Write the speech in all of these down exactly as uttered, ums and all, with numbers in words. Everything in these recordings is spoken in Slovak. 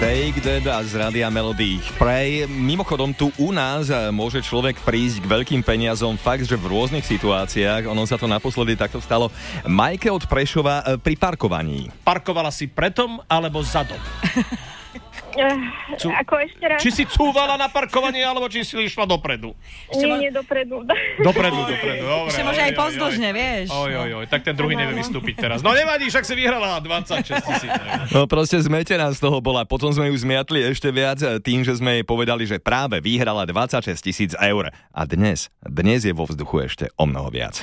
Take That a z Rádia Melody Pray. Mimochodom, tu u nás môže človek prísť k veľkým peniazom fakt, že v rôznych situáciách. Ono sa to naposledy takto stalo Majke od Prešova pri parkovaní. Parkovala si pretom alebo zadom? Uh, Cú... Ako ešte raz? Či si cúvala na parkovanie, alebo či si išla dopredu? Nie, nie, dopredu. Dopredu, dopredu, dobre. Ešte môže aj pozdĺžne, vieš. Oj, oj, oj, tak ten druhý nevie vystúpiť teraz. No nevadí, však si vyhrala dvadsaťšesť tisíc. No proste zmetená z toho bola. Potom sme ju zmiatli ešte viac tým, že sme jej povedali, že práve vyhrala dvadsaťšesť tisíc eur. A dnes, dnes je vo vzduchu ešte o mnoho viac.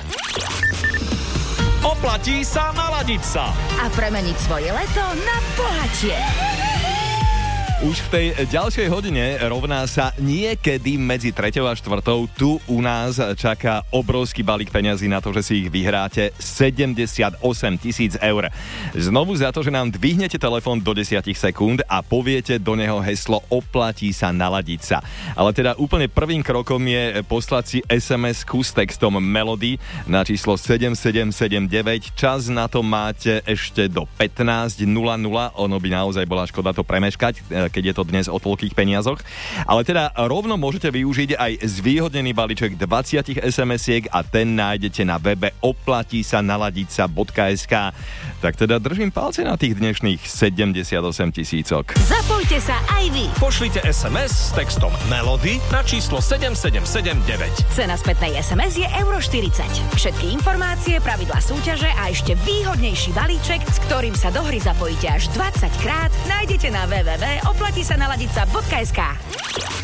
Oplatí sa naladiť sa. A premeniť svoje leto na bohatie. Už v tej ďalšej hodine rovná sa niekedy medzi treťou a štvrtou. Tu u nás čaká obrovský balík peňazí na to, že si ich vyhráte. sedemdesiatosem tisíc eur. Znovu za to, že nám dvihnete telefón do desať sekúnd a poviete do neho heslo oplatí sa naladiť sa. Ale teda úplne prvým krokom je poslať si es em esku s textom Melody na číslo sedem sedem sedem deväť. Čas na to máte ešte do pätnásť nula nula. Ono by naozaj bola škoda to premeškať, keď je to dnes o toľkých peniazoch. Ale teda rovno môžete využiť aj zvýhodnený balíček dvadsať es em esiek a ten nájdete na webe oplatí sa naladiť sa bodka es ká. Tak teda držím palce na tých dnešných sedemdesiatosem tisícok. Zapojte sa aj vy. Pošlite es em es s textom Melody na číslo sedem sedem sedem deväť. Cena spätnej es em es je euro štyridsať. Všetky informácie, pravidlá súťaže a ešte výhodnejší balíček, s ktorým sa do hry zapojíte až dvadsať krát, nájdete na w w w bodka oplatí sa naladiť sa bodka es ká.